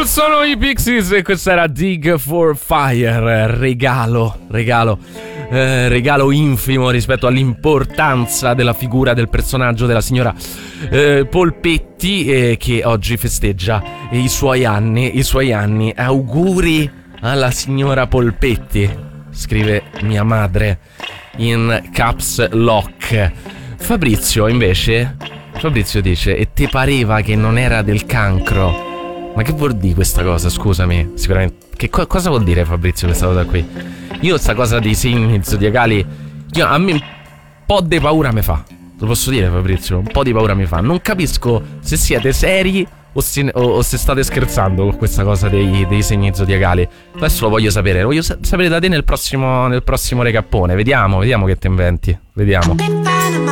Sono i Pixies e questa era Dig for Fire. Regalo infimo rispetto all'importanza della figura del personaggio della signora Polpetti, che oggi festeggia i suoi anni. Auguri alla signora Polpetti, scrive mia madre in caps lock. Fabrizio invece dice: e te pareva che non era del cancro? Ma che vuol dire questa cosa, scusami? Sicuramente cosa vuol dire, Fabrizio, questa cosa qui? Io sta cosa dei segni zodiacali, a me un po' di paura mi fa. Lo posso dire, Fabrizio? Un po' di paura mi fa. Non capisco se siete seri o se state scherzando con questa cosa dei segni zodiacali. Adesso lo voglio sapere. Lo voglio sapere da te nel prossimo recappone. Vediamo che te inventi. Vediamo.